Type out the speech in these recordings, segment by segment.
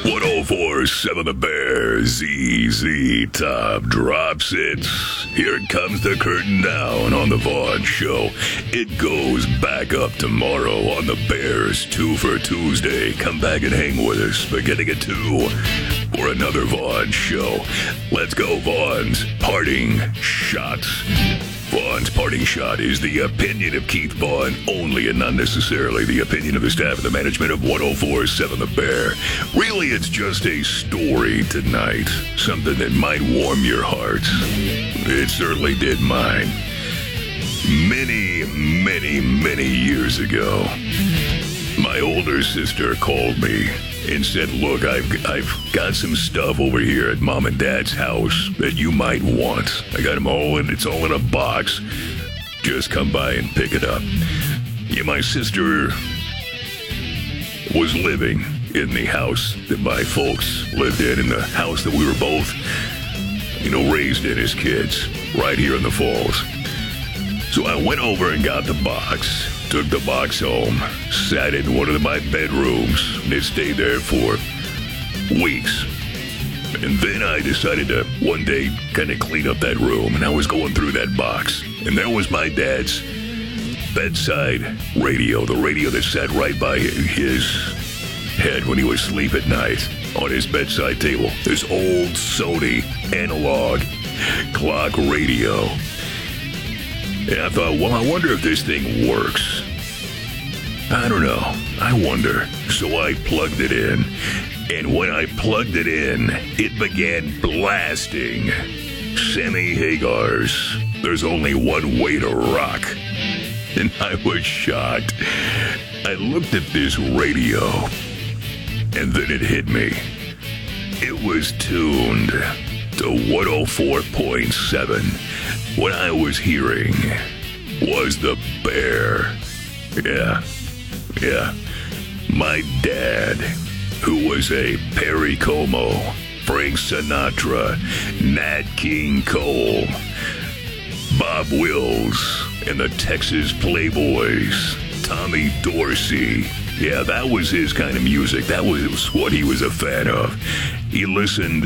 104.7 The Bear, ZZ Top drops it. Here comes the curtain down on the Vaughn Show. It goes back up tomorrow on the Bears 2 for Tuesday. Come back and hang with us, beginning at 2 for another Vaughn Show. Let's go, Vaughn's Parting Shots. Vaughn's Parting Shot is the opinion of Keith Vaughn only, and not necessarily the opinion of the staff and the management of 104.7 The Bear. Really, it's just a story tonight. Something that might warm your heart. It certainly did mine. Many, many, many years ago, my older sister called me and said, look, I've got some stuff over here at Mom and Dad's house that you might want. I got them all, and it's all in a box. Just come by and pick it up. Yeah, my sister was living in the house that my folks lived in the house that we were both, raised in as kids, right here in the Falls. So I went over and got the box. Took the box home, sat in one of my bedrooms, and it stayed there for weeks. And then I decided to one day kind of clean up that room, and I was going through that box, and there was my dad's bedside radio, the radio that sat right by his head when he would sleep at night on his bedside table. This old Sony analog clock radio. And I thought, well, I wonder if this thing works. I don't know. I wonder. So I plugged it in. And when I plugged it in, it began blasting Sammy Hagar's There's Only One Way to Rock. And I was shocked. I looked at this radio, and then it hit me. It was tuned to 104.7. What I was hearing was the Bear. Yeah. My dad, who was a Perry Como, Frank Sinatra, Nat King Cole, Bob Wills, and the Texas Playboys, Tommy Dorsey. Yeah, that was his kind of music. That was what he was a fan of. He listened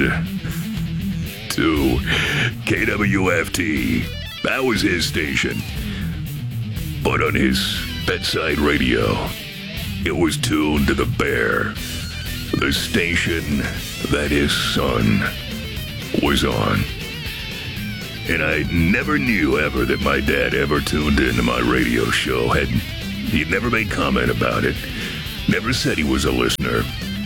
to KWFT. That was his station. But on his bedside radio, it was tuned to the Bear, the station that his son was on. And I never knew ever that my dad ever tuned into my radio show. He'd never made comment about it. Never said he was a listener.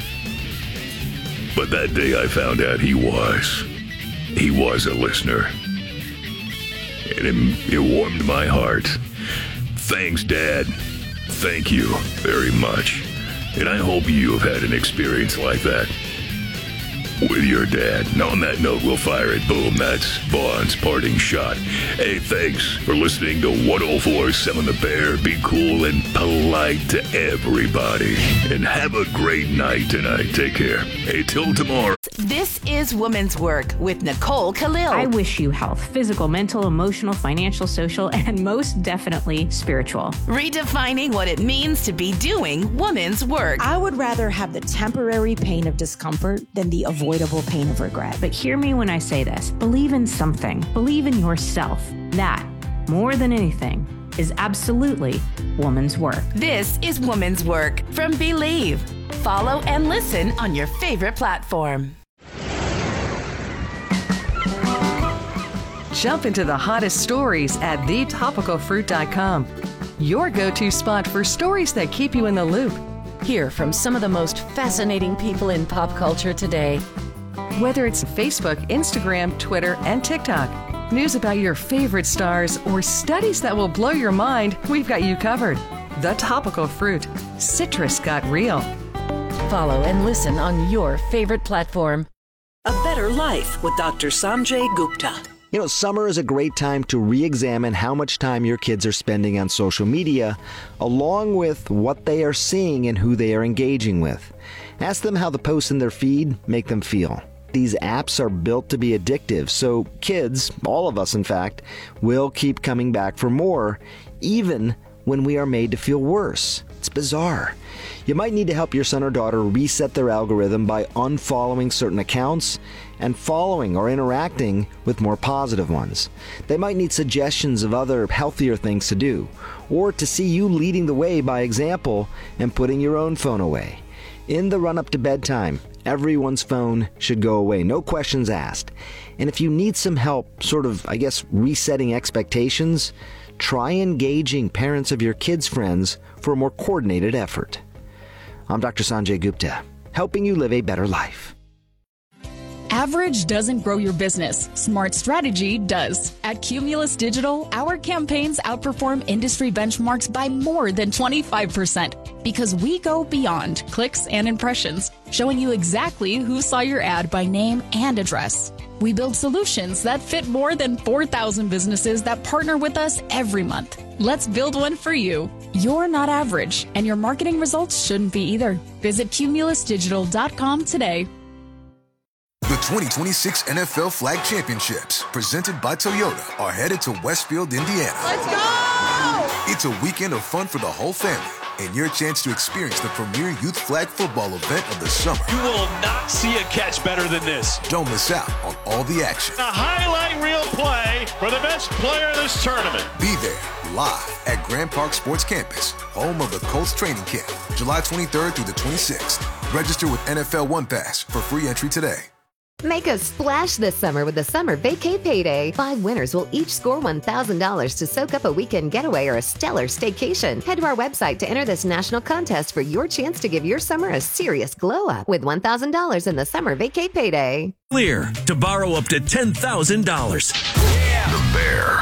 But that day I found out he was. He was a listener. And it warmed my heart. Thanks, Dad. Thank you very much. And I hope you have had an experience like that with your dad. And on that note, we'll fire it. Boom. That's Vaughn's Parting Shot. Hey, thanks for listening to 104.7 The Bear. Be cool and polite to everybody. And have a great night tonight. Take care. Hey, till tomorrow. This is Woman's Work with Nicole Khalil. I wish you health, physical, mental, emotional, financial, social, and most definitely spiritual. Redefining what it means to be doing woman's work. I would rather have the temporary pain of discomfort than the avoidable pain of regret. But hear me when I say this. Believe in something. Believe in yourself. That, more than anything, is absolutely woman's work. This is Woman's Work from Believe. Follow and listen on your favorite platform. Jump into the hottest stories at thetopicalfruit.com. Your go-to spot for stories that keep you in the loop. Hear from some of the most fascinating people in pop culture today. Whether it's Facebook, Instagram, Twitter, and TikTok, news about your favorite stars, or studies that will blow your mind, we've got you covered. The Topical Fruit. Citrus got real. Follow and listen on your favorite platform. A Better Life with Dr. Sanjay Gupta. Summer is a great time to re-examine how much time your kids are spending on social media, along with what they are seeing and who they are engaging with. Ask them how the posts in their feed make them feel. These apps are built to be addictive, so kids, all of us in fact, will keep coming back for more, even when we are made to feel worse. It's bizarre. You might need to help your son or daughter reset their algorithm by unfollowing certain accounts and following or interacting with more positive ones. They might need suggestions of other healthier things to do, or to see you leading the way by example and putting your own phone away. In the run-up to bedtime, everyone's phone should go away, no questions asked. And if you need some help, resetting expectations, try engaging parents of your kids' friends for a more coordinated effort. I'm Dr. Sanjay Gupta, helping you live a better life. Average doesn't grow your business. Smart strategy does. At Cumulus Digital, our campaigns outperform industry benchmarks by more than 25% because we go beyond clicks and impressions, showing you exactly who saw your ad by name and address. We build solutions that fit more than 4,000 businesses that partner with us every month. Let's build one for you. You're not average, and your marketing results shouldn't be either. Visit cumulusdigital.com today. The 2026 NFL Flag Championships, presented by Toyota, are headed to Westfield, Indiana. Let's go! It's a weekend of fun for the whole family, and your chance to experience the premier youth flag football event of the summer. You will not see a catch better than this. Don't miss out on all the action. A highlight reel play for the best player of this tournament. Be there live at Grand Park Sports Campus, home of the Colts training camp, July 23rd through the 26th. Register with NFL One Pass for free entry today. Make a splash this summer with the Summer Vacay Payday. 5 winners will each score $1,000 to soak up a weekend getaway or a stellar staycation. Head to our website to enter this national contest for your chance to give your summer a serious glow-up with $1,000 in the Summer Vacay Payday. Clear to borrow up to $10,000. The Bear